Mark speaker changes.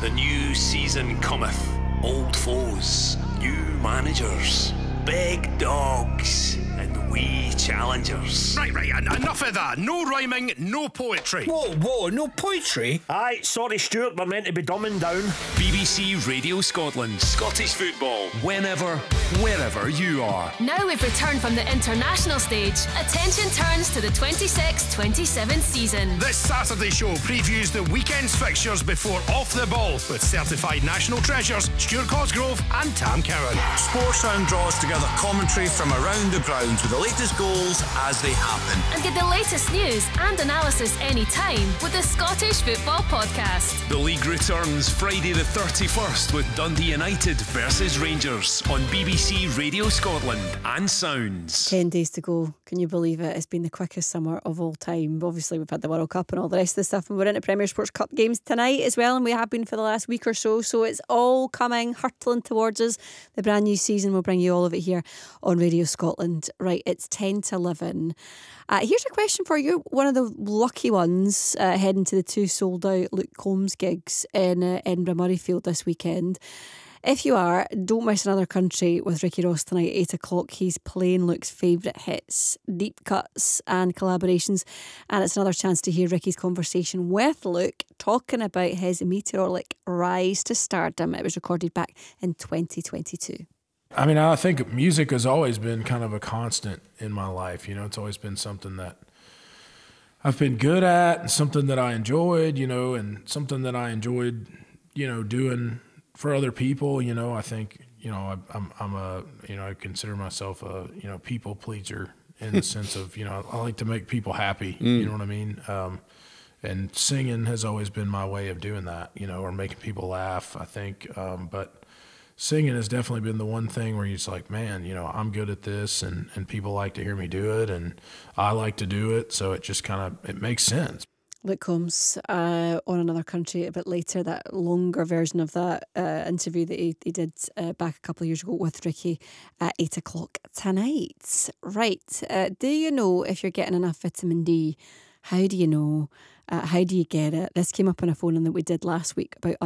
Speaker 1: The new season cometh. Old foes, new managers, big dogs, and wee challengers.
Speaker 2: Right, enough of that. No rhyming, no poetry.
Speaker 3: Whoa, no poetry?
Speaker 4: Aye, sorry Stuart, we're meant to be dumbing down.
Speaker 1: BBC Radio Scotland. Scottish football. Whenever, wherever you are.
Speaker 5: Now we've returned from the international stage. Attention turns to the 26-27 season.
Speaker 2: This Saturday show previews the weekend's fixtures before Off the Ball with certified national treasures Stuart Cosgrove and Tam Cowan.
Speaker 3: Sportsound draws together commentary from around the grounds with the latest goals as they happen.
Speaker 5: And get the latest news and analysis anytime with the Scottish Football Podcast.
Speaker 1: The league returns Friday the 31st with Dundee United versus Rangers on BBC Radio Scotland and Sounds.
Speaker 6: 10 days to go. Can you believe it? It's been the quickest summer of all time. Obviously, we've had the World Cup and all the rest of the stuff, and we're into Premier Sports Cup games tonight as well, and we have been for the last week or so. So it's all coming, hurtling towards us. The brand new season will bring you all of it here on Radio Scotland. Right, it's 10 to 11. Here's a question for you. One of the lucky ones heading to the 2 sold out Luke Combs gigs in Edinburgh Murrayfield this weekend. If you are, don't miss Another Country with Ricky Ross tonight at 8 o'clock. He's playing Luke's favourite hits, deep cuts and collaborations. And it's another chance to hear Ricky's conversation with Luke talking about his meteoric rise to stardom. It was recorded back in 2022.
Speaker 7: I mean, I think music has always been kind of a constant in my life. You know, it's always been something that I've been good at and something that I enjoyed, you know, and something that I enjoyed, you know, doing for other people. You know, I think, you know, I'm a, you know, I consider myself a, you know, people pleaser in the sense of, you know, I like to make people happy. You know what I mean? And singing has always been my way of doing that, you know, or making people laugh, I think. But singing has definitely been the one thing where you're just like, man, you know, I'm good at this and people like to hear me do it and I like to do it. So it just kind of, it makes sense.
Speaker 6: Luke Combs on Another Country a bit later, that longer version of that interview that he did back a couple of years ago with Ricky at 8 o'clock tonight. Right. Do you know if you're getting enough vitamin D? How do you know? How do you get it? This came up on a phone-in that we did last week about